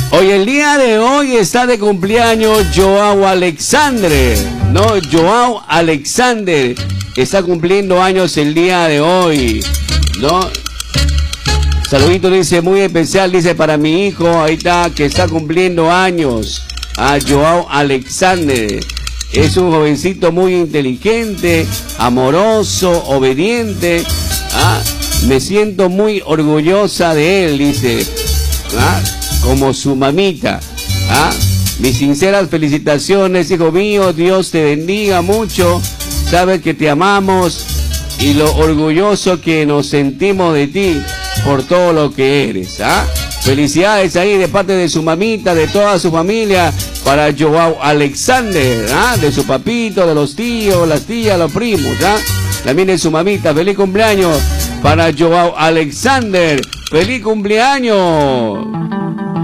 Hoy, el día de hoy, está de cumpleaños Joao Alexander. No, Joao Alexander está cumpliendo años el día de hoy, ¿no? Saludito, dice, muy especial, dice, para mi hijo, ahí está, que está cumpliendo años, a Joao Alexander. Es un jovencito muy inteligente, amoroso, obediente. Me siento muy orgullosa de él, dice, como su mamita. Mis sinceras felicitaciones, hijo mío, Dios te bendiga mucho. Sabes que te amamos y lo orgulloso que nos sentimos de ti por todo lo que eres. Felicidades ahí de parte de su mamita, de toda su familia, para Joao Alexander, de su papito, de los tíos, las tías, los primos, también de su mamita. Feliz cumpleaños para Joao Alexander. ¡Feliz cumpleaños!